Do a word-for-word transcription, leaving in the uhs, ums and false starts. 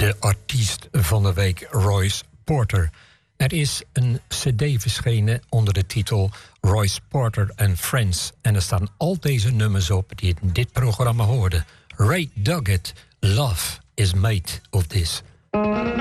de artiest van de week, Royce Porter. Er is een cd verschenen onder de titel Royce Porter and Friends. En er staan al deze nummers op die in dit programma hoorden. Ray Doggett, Love is Made of This.